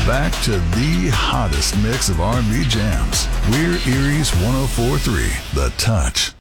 Back to the hottest mix of R&B jams. We're Erie's 104.3, The Touch.